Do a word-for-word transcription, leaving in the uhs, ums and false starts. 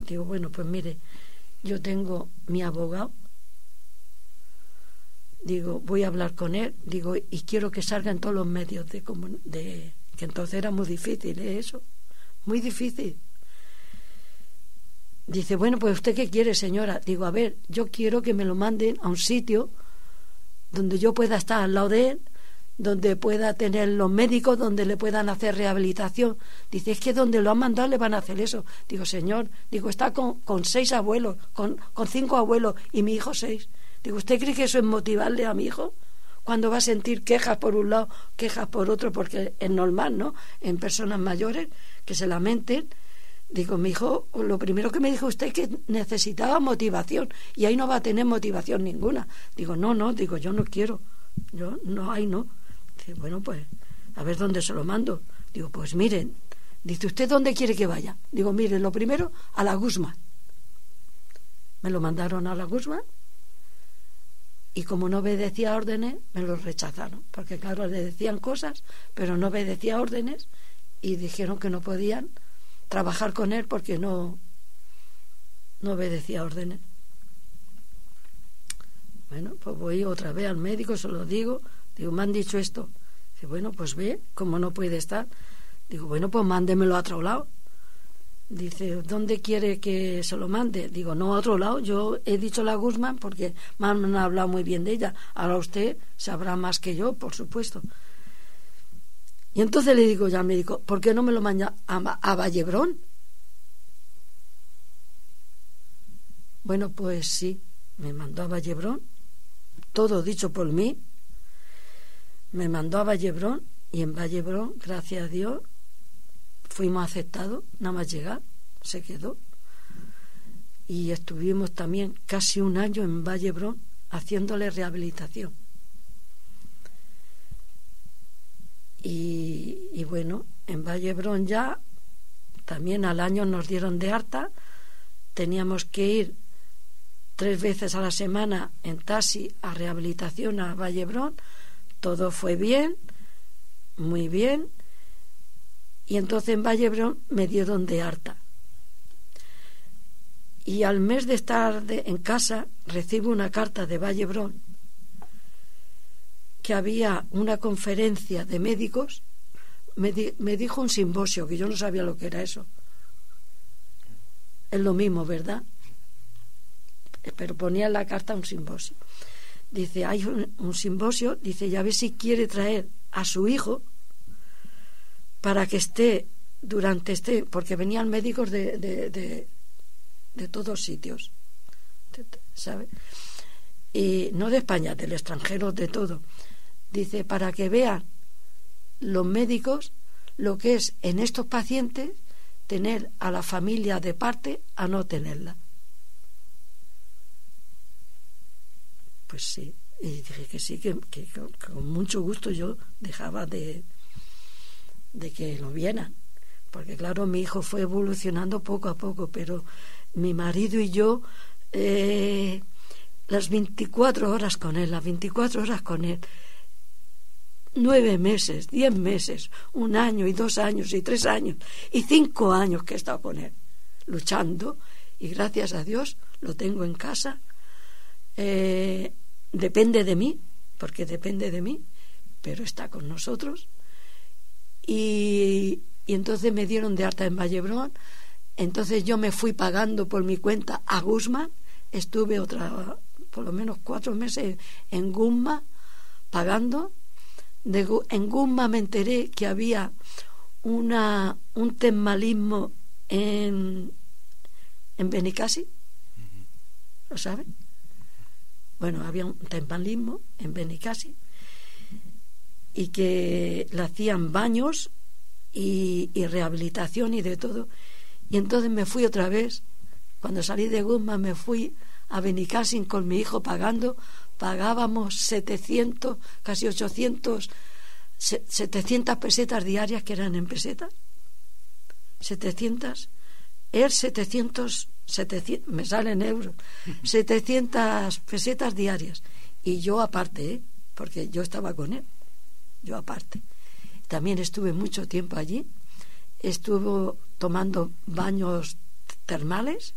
Digo, bueno, pues mire, yo tengo mi abogado, digo, voy a hablar con él, digo, y quiero que salga en todos los medios de, de que entonces era muy difícil, ¿eh? Eso, muy difícil. Dice, bueno, pues ¿usted qué quiere, señora? Digo, a ver, yo quiero que me lo manden a un sitio donde yo pueda estar al lado de él, donde pueda tener los médicos, donde le puedan hacer rehabilitación. Dice, es que donde lo han mandado le van a hacer eso. Digo, señor, digo, está con, con seis abuelos, con, con cinco abuelos y mi hijo seis. Digo, ¿usted cree que eso es motivarle a mi hijo? Cuando va a sentir quejas por un lado, quejas por otro, porque es normal, ¿no? En personas mayores que se lamenten. Digo, mi hijo, lo primero que me dijo usted es que necesitaba motivación y ahí no va a tener motivación ninguna. Digo, no, no, digo, yo no quiero. Yo, no, ahí no. Dice, bueno, pues, a ver dónde se lo mando. Digo, pues miren, dice, ¿usted dónde quiere que vaya? Digo, miren, lo primero, a la Guzmán. Me lo mandaron a la Guzmán y como no obedecía órdenes, me lo rechazaron. Porque claro, le decían cosas, pero no obedecía órdenes y dijeron que no podían trabajar con él porque no, no obedecía órdenes. Bueno, pues voy otra vez al médico, se lo digo, digo, me han dicho esto. Dice, bueno, pues ve, como no puede estar. Digo, bueno, pues mándemelo a otro lado. Dice, ¿dónde quiere que se lo mande? Digo, no, a otro lado. Yo he dicho la Guzmán porque me han hablado muy bien de ella. Ahora usted sabrá más que yo, por supuesto. Y entonces le digo ya al médico, ¿por qué no me lo manda a, a Vallebrón? Bueno, pues sí, me mandó a Vallebrón, todo dicho por mí, me mandó a Vallebrón y en Vallebrón, gracias a Dios, fuimos aceptados, nada más llegar, se quedó. Y estuvimos también casi un año en Vallebrón haciéndole rehabilitación. Y, y bueno, en Vallebrón ya también al año nos dieron de alta, teníamos que ir tres veces a la semana en taxi a rehabilitación a Vallebrón, todo fue bien, muy bien, y entonces en Vallebrón me dieron de alta. Y al mes de estar de, en casa recibo una carta de Vallebrón que había una conferencia de médicos, me, di, me dijo un simposio, que yo no sabía lo que era eso. Es lo mismo, ¿verdad? Pero ponía en la carta un simposio. Dice, hay un, un simposio, dice, ya ve si quiere traer a su hijo para que esté durante este, porque venían médicos de, de, de, de todos sitios, ¿sabe? Y no de España, del extranjero, de todo. Dice, para que vean los médicos lo que es en estos pacientes tener a la familia de parte a no tenerla. Pues sí, y dije que sí, que, que, que con mucho gusto yo dejaba de, de que lo vieran, porque claro, mi hijo fue evolucionando poco a poco, pero mi marido y yo eh, las veinticuatro horas con él, las veinticuatro horas con él, nueve meses, diez meses, un año y dos años y tres años y cinco años que he estado con él, luchando, y gracias a Dios lo tengo en casa. Eh, depende de mí, porque depende de mí, pero está con nosotros. Y, y entonces me dieron de alta en Vallebrón. Entonces yo me fui pagando por mi cuenta a Guzmán. Estuve otra, por lo menos cuatro meses en Guzmán pagando. De, en Guzmán me enteré que había una un termalismo en en Benicassi, ¿lo saben? Bueno, había un termalismo en Benicassi y que le hacían baños y, y rehabilitación y de todo. Y entonces me fui otra vez, cuando salí de Guzmán me fui a Benicassi con mi hijo pagando. Pagábamos setecientos, casi ochocientos, setecientas pesetas diarias, que eran en pesetas, setecientas, él setecientos, setecientos, me salen euros, setecientas pesetas diarias, y yo aparte, ¿eh? Porque yo estaba con él, yo aparte. También estuve mucho tiempo allí, estuve tomando baños termales